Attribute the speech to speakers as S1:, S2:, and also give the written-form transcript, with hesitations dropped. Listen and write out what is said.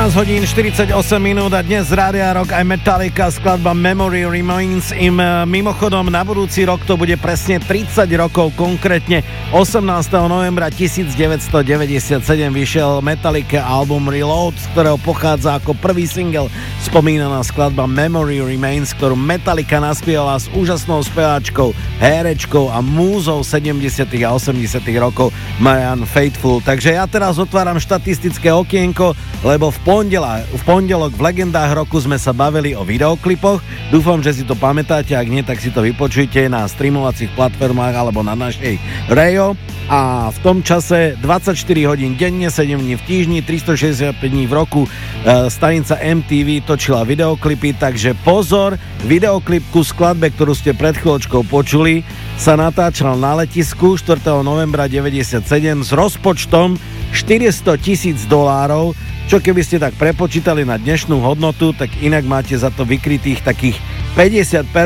S1: 13 hodín 48 minút a dnes z Rádia Rock aj Metallica, skladba Memory Remains. Mimochodom na budúci rok to bude presne 30 rokov, konkrétne 18. novembra 1997 vyšiel Metallica album Reload, z ktorého pochádza ako prvý single spomínaná skladba Memory Remains, ktorú Metallica naspievala s úžasnou speváčkou, herečkou a múzou 70. a 80. rokov Marianne Faithfull. Takže ja teraz otváram štatistické okienko, lebo v pondelok v Legendách roku sme sa bavili o videoklipoch. Dúfam, že si to pamätáte, ak nie, tak si to vypočujte na streamovacích platformách alebo na našej Rayo. A v tom čase 24 hodín denne, 7 dní v týždni, 365 dní v roku stanica MTV točila videoklipy, takže pozor, videoklip ku skladbe, ktorú ste pred chvíľočkou počuli, sa natáčal na letisku 4. novembra 97 s rozpočtom $400,000, čo keby ste tak prepočítali na dnešnú hodnotu, tak inak máte za to vykrytých takých 50%